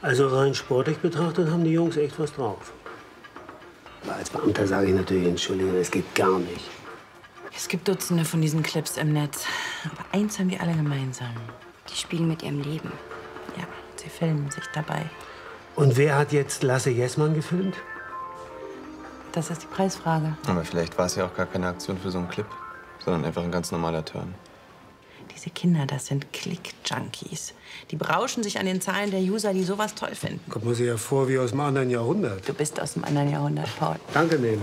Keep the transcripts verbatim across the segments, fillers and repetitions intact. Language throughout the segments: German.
Also rein sportlich betrachtet haben die Jungs echt was drauf. Aber als Beamter sage ich natürlich, Entschuldigung, das geht gar nicht. Es gibt Dutzende von diesen Clips im Netz. Aber eins haben die alle gemeinsam. Die spielen mit ihrem Leben. Ja, sie filmen sich dabei. Und wer hat jetzt Lasse Jessmann gefilmt? Das ist die Preisfrage. Aber vielleicht war es ja auch gar keine Aktion für so einen Clip, sondern einfach ein ganz normaler Turn. Diese Kinder, das sind Click-Junkies. Die berauschen sich an den Zahlen der User, die sowas toll finden. Kommt mir ja vor wie aus dem anderen Jahrhundert. Du bist aus dem anderen Jahrhundert, Paul. Danke, Nele.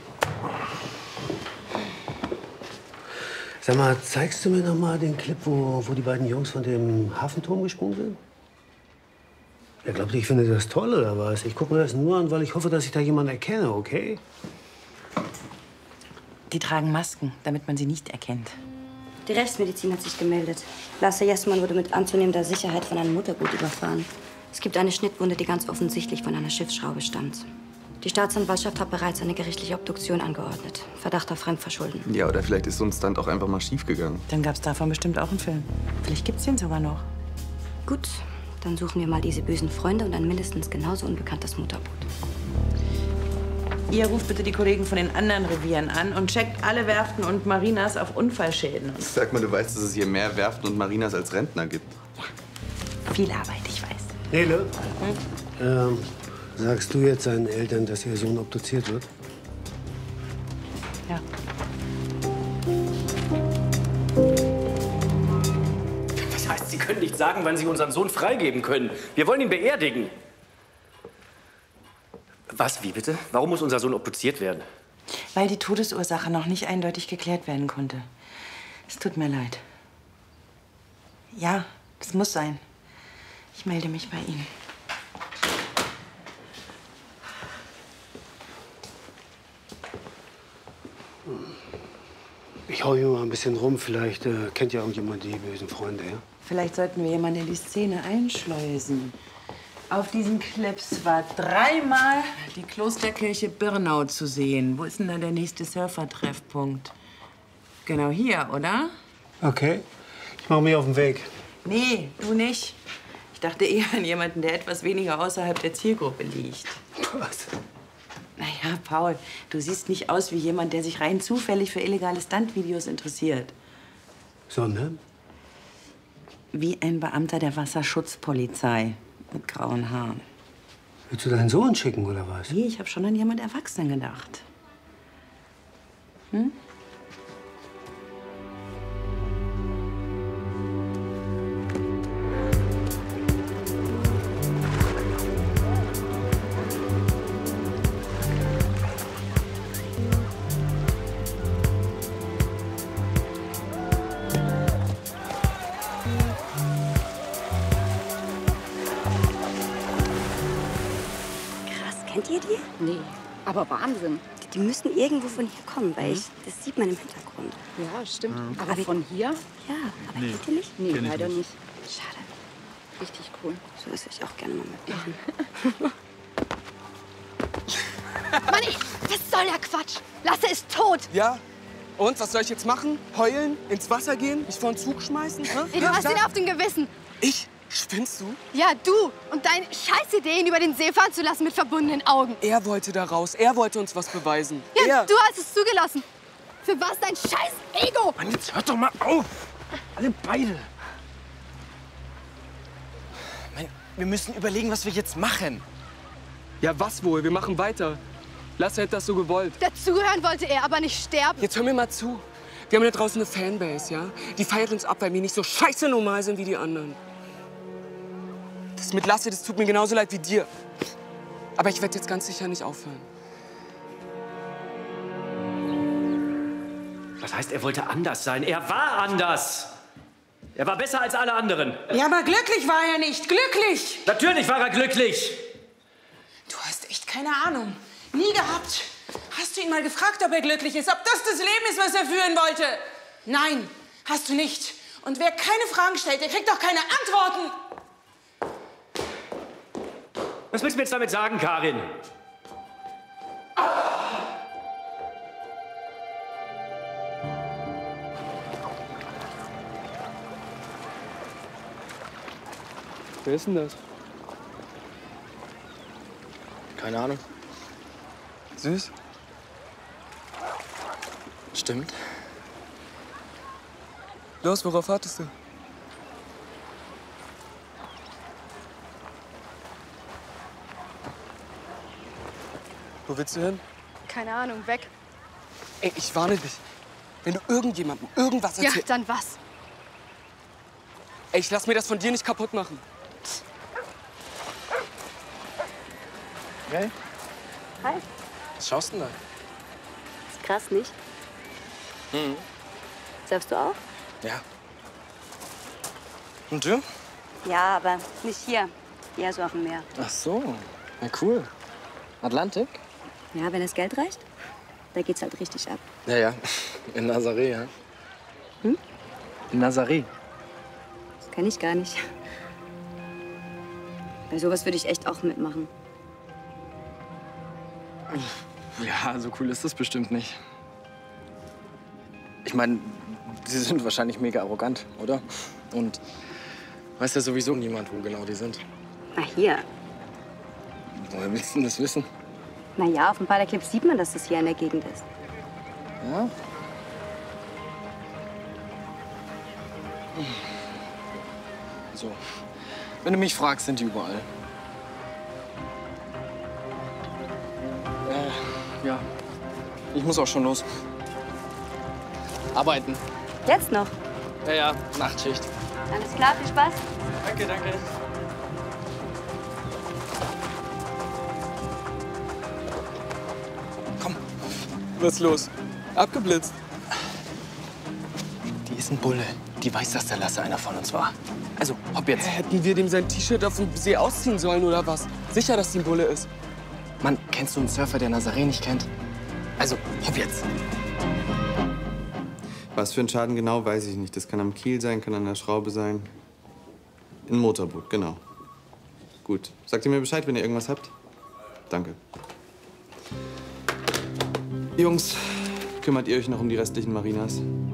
Sag mal, zeigst du mir noch mal den Clip, wo, wo die beiden Jungs von dem Hafenturm gesprungen sind? Ja, glaubt ihr, ich finde das toll, oder was? Ich gucke mir das nur an, weil ich hoffe, dass ich da jemanden erkenne, okay? Die tragen Masken, damit man sie nicht erkennt. Die Rechtsmedizin hat sich gemeldet. Lasse Jessmann wurde mit anzunehmender Sicherheit von einem Mutterboot überfahren. Es gibt eine Schnittwunde, die ganz offensichtlich von einer Schiffsschraube stammt. Die Staatsanwaltschaft hat bereits eine gerichtliche Obduktion angeordnet. Verdacht auf Fremdverschulden. Ja, oder vielleicht ist so ein Stunt auch einfach mal schief gegangen. Dann gab's davon bestimmt auch einen Film. Vielleicht gibt's den sogar noch. Gut, dann suchen wir mal diese bösen Freunde und ein mindestens genauso unbekanntes Mutterboot. Ihr ruft bitte die Kollegen von den anderen Revieren an und checkt alle Werften und Marinas auf Unfallschäden. Sag mal, du weißt, dass es hier mehr Werften und Marinas als Rentner gibt. Ja, viel Arbeit, ich weiß. Nele, hm? ähm, sagst du jetzt seinen Eltern, dass ihr Sohn obduziert wird? Ja. Das heißt, Sie können nicht sagen, wann Sie unseren Sohn freigeben können. Wir wollen ihn beerdigen. Was, wie bitte? Warum muss unser Sohn obduziert werden? Weil die Todesursache noch nicht eindeutig geklärt werden konnte. Es tut mir leid. Ja, das muss sein. Ich melde mich bei Ihnen. Ich hau hier mal ein bisschen rum. Vielleicht äh, kennt ja irgendjemand die bösen Freunde, ja? Vielleicht sollten wir jemanden in die Szene einschleusen. Auf diesen Clips war dreimal die Klosterkirche Birnau zu sehen. Wo ist denn da der nächste Surfertreffpunkt? Genau hier, oder? Okay. Ich mache mich auf den Weg. Nee, du nicht. Ich dachte eher an jemanden, der etwas weniger außerhalb der Zielgruppe liegt. Was? Naja, Paul, du siehst nicht aus wie jemand, der sich rein zufällig für illegale Stuntvideos interessiert. Sondern? Wie ein Beamter der Wasserschutzpolizei. Mit grauen Haaren. Willst du deinen Sohn schicken, oder was? Nee, ich habe schon an jemand Erwachsenen gedacht. Hm? Kennt ihr die? Nee, aber Wahnsinn. Die müssen irgendwo von hier kommen, weil ich, das sieht man im Hintergrund. Ja, stimmt. Mhm. Aber Aber von hier? Ja, aber Nee. kennt ihr nicht? Nee, Kenn ich leider nicht. nicht. Schade. Richtig cool. So was will ich auch gerne mal mitmachen. Mann, ey, was soll der Quatsch? Lasse ist tot. Ja? Und, was soll ich jetzt machen? Heulen? Ins Wasser gehen? Mich vor den Zug schmeißen? Hä? Ey, du hast ihn auf dem Gewissen. Ich? Spinnst du? Ja, du. Und deine Scheißidee, ihn über den See fahren zu lassen mit verbundenen Augen. Er wollte da raus. Er wollte uns was beweisen. Ja, er. du hast es zugelassen. Für was dein scheiß Ego? Mann, jetzt hört doch mal auf. Alle beide. Mann, wir müssen überlegen, was wir jetzt machen. Ja, was wohl? Wir machen weiter. Lasse hätte das so gewollt. Dazugehören wollte er, aber nicht sterben. Jetzt hör mir mal zu. Wir haben da draußen eine Fanbase, ja? Die feiert uns ab, weil wir nicht so scheiße normal sind wie die anderen. Das mit Lasse, das tut mir genauso leid wie dir. Aber ich werde jetzt ganz sicher nicht aufhören. Das heißt, er wollte anders sein. Er war anders. Er war besser als alle anderen. Ja, aber glücklich war er nicht. Glücklich! Natürlich war er glücklich. Du hast echt keine Ahnung. Nie gehabt. Hast du ihn mal gefragt, ob er glücklich ist? Ob das das Leben ist, was er führen wollte? Nein, hast du nicht. Und wer keine Fragen stellt, der kriegt auch keine Antworten. Was willst du mir jetzt damit sagen, Karin? Wer ist denn das? Keine Ahnung. Süß? Stimmt. Los, worauf wartest du? Wo willst du hin? Keine Ahnung, weg. Ey, ich warne dich. Wenn du irgendjemandem irgendwas Ja, erzählst... dann was? Ey, ich lass mir das von dir nicht kaputt machen. Hey, Hi. was schaust du denn da? Ist krass, nicht? Mhm. Surfst du auch? Ja. Und du? Ja, aber nicht hier. Eher so auf dem Meer. Ach so. Na cool. Atlantik? Ja, wenn das Geld reicht, da geht's halt richtig ab. Ja, ja. In Nazaré, ja. Hm? In Nazaré. Das kenn ich gar nicht. Bei sowas würde ich echt auch mitmachen. Ja, so cool ist das bestimmt nicht. Ich meine, sie sind wahrscheinlich mega arrogant, oder? Und weiß ja sowieso niemand, wo genau die sind. Na hier. Woher willst du denn das wissen? Na ja, auf ein paar der Clips sieht man, dass das hier in der Gegend ist. Ja? So. Wenn du mich fragst, sind die überall. Äh, ja. Ich muss auch schon los. Arbeiten. Jetzt noch. Ja, ja, Nachtschicht. Alles klar, viel Spaß. Danke, danke. Komm, was ist los? Abgeblitzt. Die ist ein Bulle. Die weiß, dass der Lasse einer von uns war. Also, hopp jetzt. Hätten wir dem sein T-Shirt auf dem See ausziehen sollen oder was? Sicher, dass die ein Bulle ist. Mann, kennst du einen Surfer, der Nazaré nicht kennt? Also, hopp jetzt. Was für ein Schaden genau, weiß ich nicht. Das kann am Kiel sein, kann an der Schraube sein. Ein Motorboot, genau. Gut. Sagt ihr mir Bescheid, wenn ihr irgendwas habt? Danke. Jungs, kümmert ihr euch noch um die restlichen Marinas?